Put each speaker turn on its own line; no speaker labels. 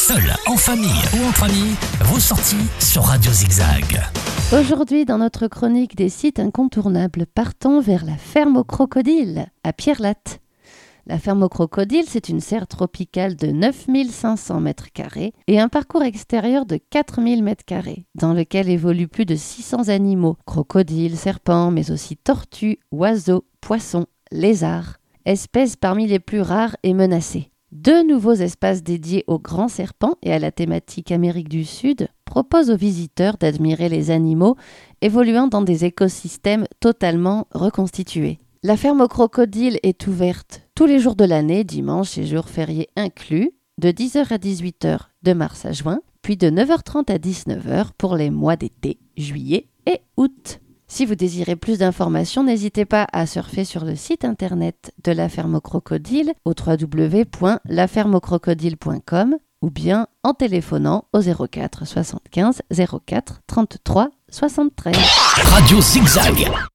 Seul, en famille ou entre amis, vos sorties sur Radio Zigzag.
Aujourd'hui, dans notre chronique des sites incontournables, partons vers la ferme aux crocodiles, à Pierrelatte. La ferme aux crocodiles, c'est une serre tropicale de 9500 m² et un parcours extérieur de 4000 m², dans lequel évoluent plus de 600 animaux, crocodiles, serpents, mais aussi tortues, oiseaux, poissons, lézards, espèces parmi les plus rares et menacées. 2 nouveaux espaces dédiés aux grands serpents et à la thématique Amérique du Sud proposent aux visiteurs d'admirer les animaux évoluant dans des écosystèmes totalement reconstitués. La ferme aux crocodiles est ouverte tous les jours de l'année, dimanche et jours fériés inclus, de 10h à 18h de mars à juin, puis de 9h30 à 19h pour les mois d'été, juillet et août. Si vous désirez plus d'informations, n'hésitez pas à surfer sur le site internet de la ferme aux crocodiles au www.lafermeauxcrocodiles.com ou bien en téléphonant au 04 75 04 33 73.
Radio Zigzag.